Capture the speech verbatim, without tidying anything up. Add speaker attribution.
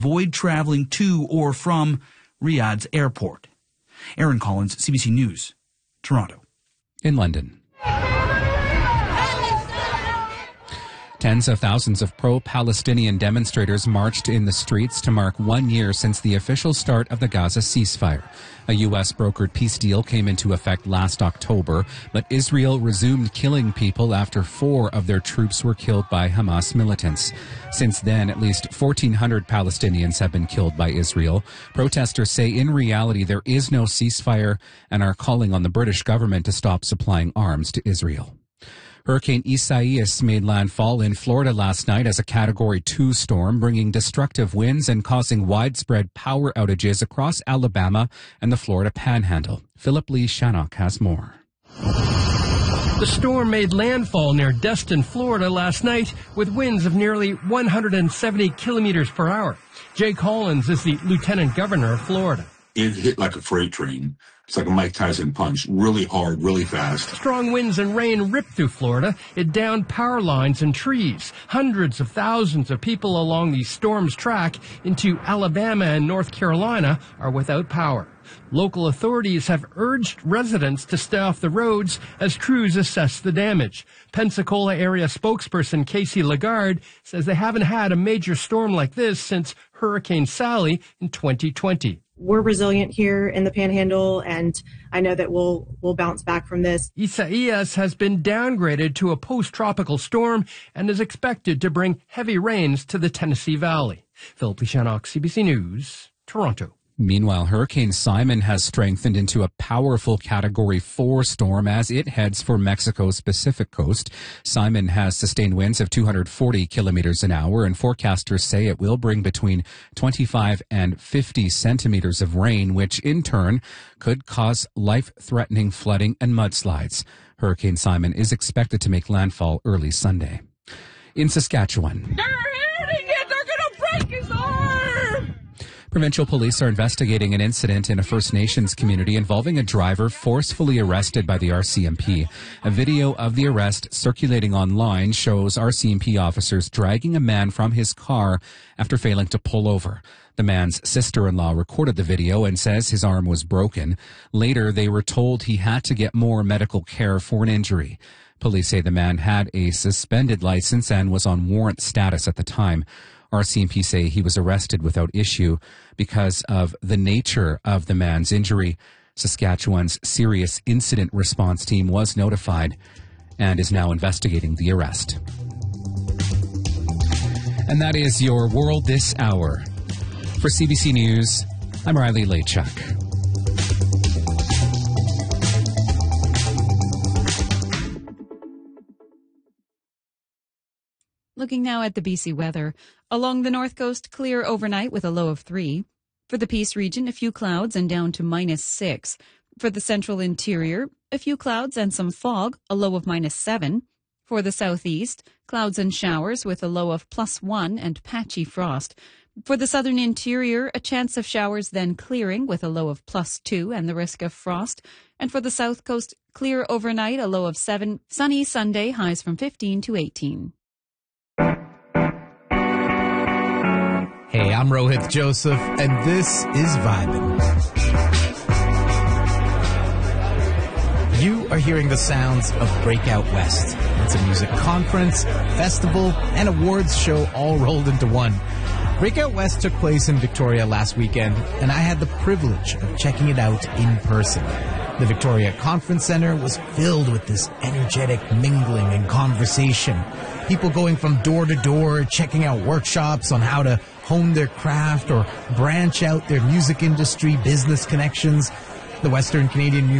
Speaker 1: avoid traveling to or from Riyadh's airport. Aaron Collins, C B C News, Toronto.
Speaker 2: In London. Tens of thousands of pro-Palestinian demonstrators marched in the streets to mark one year since the official start of the Gaza ceasefire. A U S-brokered peace deal came into effect last October, but Israel resumed killing people after four of their troops were killed by Hamas militants. Since then, at least fourteen hundred Palestinians have been killed by Israel. Protesters say in reality there is no ceasefire and are calling on the British government to stop supplying arms to Israel. Hurricane Isaias made landfall in Florida last night as a Category two storm, bringing destructive winds and causing widespread power outages across Alabama and the Florida Panhandle. Philip Lee Shannock has more.
Speaker 3: The storm made landfall near Destin, Florida last night with winds of nearly one hundred seventy kilometers per hour. Jay Collins is the Lieutenant Governor of Florida.
Speaker 4: It hit like a freight train. It's like a Mike Tyson punch, really hard, really fast.
Speaker 3: Strong winds and rain ripped through Florida. It downed power lines and trees. Hundreds of thousands of people along the storm's track into Alabama and North Carolina are without power. Local authorities have urged residents to stay off the roads as crews assess the damage. Pensacola area spokesperson Casey Lagarde says they haven't had a major storm like this since Hurricane Sally in twenty twenty.
Speaker 5: We're resilient here in the Panhandle, and I know that we'll we'll bounce back from this.
Speaker 3: Isaias has been downgraded to a post-tropical storm and is expected to bring heavy rains to the Tennessee Valley. Philip Lee Shannock, C B C News, Toronto.
Speaker 2: Meanwhile, Hurricane Simon has strengthened into a powerful Category four storm as it heads for Mexico's Pacific coast. Simon has sustained winds of two hundred forty kilometers an hour, and forecasters say it will bring between twenty-five and fifty centimeters of rain, which in turn could cause life-threatening flooding and mudslides. Hurricane Simon is expected to make landfall early Sunday. In Saskatchewan.
Speaker 6: They're hitting it! They're going to break his arm!
Speaker 2: Provincial police are investigating an incident in a First Nations community involving a driver forcefully arrested by the R C M P. A video of the arrest circulating online shows R C M P officers dragging a man from his car after failing to pull over. The man's sister-in-law recorded the video and says his arm was broken. Later, they were told he had to get more medical care for an injury. Police say the man had a suspended license and was on warrant status at the time. R C M P say he was arrested without issue because of the nature of the man's injury. Saskatchewan's Serious Incident Response Team was notified and is now investigating the arrest. And that is your World This Hour. For C B C News, I'm Riley Lachuk.
Speaker 7: Looking now at the B C weather. Along the north coast, clear overnight with a low of three. For the Peace region, a few clouds and down to minus six. For the central interior, a few clouds and some fog, a low of minus seven. For the southeast, clouds and showers with a low of plus one and patchy frost. For the southern interior, a chance of showers then clearing with a low of plus two and the risk of frost. And for the south coast, clear overnight, a low of seven. Sunny Sunday, highs from fifteen to eighteen.
Speaker 8: Hey, I'm Rohit Joseph, and this is Vibin'. You are hearing the sounds of Breakout West. It's a music conference, festival, and awards show all rolled into one. Breakout West took place in Victoria last weekend, and I had the privilege of checking it out in person. The Victoria Conference Centre was filled with this energetic mingling and conversation. People going from door to door, checking out workshops on how to hone their craft or branch out their music industry business connections. The Western Canadian Music